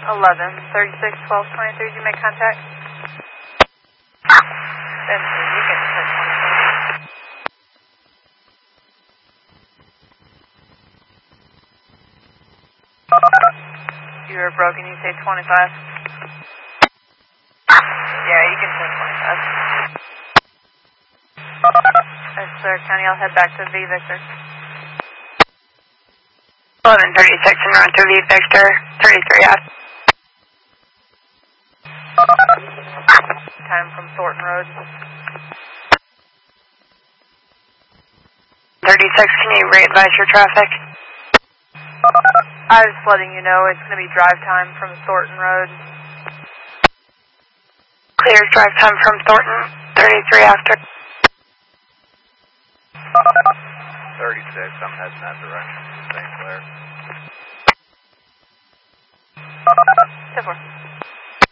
11-36-12-23, did you make contact? Then you can hit 25. You were broken, you say 25? Yeah, you can hit 25. Yes, sir, County, I'll head back to V Victor. 11-36 and run to V Victor, 33 out. Time from Thornton Road. 36, can you re-advise your traffic? I was letting you know it's going to be drive time from Thornton Road. Clear drive time from Thornton, 33 after. 36, I'm heading that direction. St. Clair. 10-4.